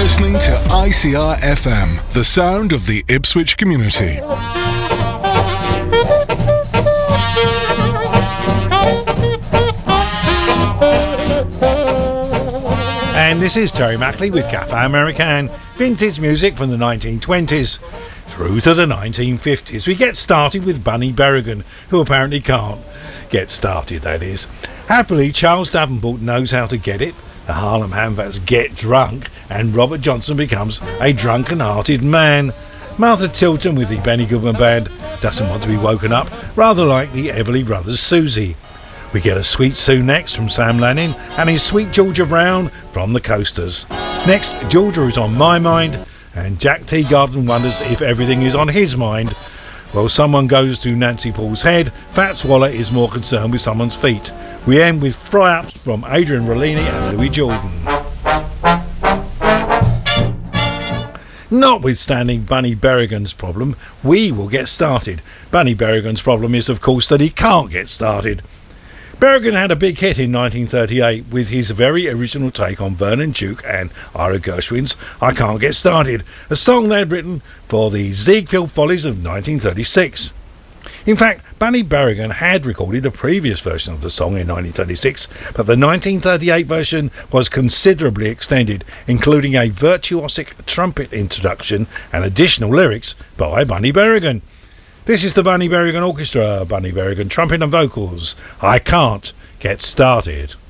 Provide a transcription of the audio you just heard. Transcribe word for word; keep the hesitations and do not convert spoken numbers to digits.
listening to I C R F M, the sound of the Ipswich community. And this is Terry Mackley with Cafe American, vintage music from the nineteen twenties through to the nineteen fifties. We get started with Bunny Berrigan, who apparently can't get started, that is. Happily, Charles Davenport knows how to get it. The Harlem Handbats get drunk, and Robert Johnson becomes a drunken-hearted man. Martha Tilton with the Benny Goodman Band doesn't want to be woken up, rather like the Everly Brothers' Susie. We get a Sweet Sue next from Sam Lanning and his Sweet Georgia Brown from the Coasters. Next, Georgia is on my mind, and Jack Teagarden wonders if everything is on his mind. Well, someone goes to Nancy Paul's head, Fats Waller is more concerned with someone's feet. We end with Fry-Ups from Adrian Rollini and Louis Jordan. Notwithstanding Bunny Berrigan's problem, we will get started. Bunny Berrigan's problem is, of course, that he can't get started. Berrigan had a big hit in nineteen thirty-eight with his very original take on Vernon Duke and Ira Gershwin's I Can't Get Started, a song they had written for the Ziegfeld Follies of nineteen thirty-six. In fact, Bunny Berrigan had recorded a previous version of the song in nineteen thirty-six, but the nineteen thirty-eight version was considerably extended, including a virtuosic trumpet introduction and additional lyrics by Bunny Berrigan. This is the Bunny Berrigan Orchestra, Bunny Berrigan trumpet and vocals. I Can't Get Started.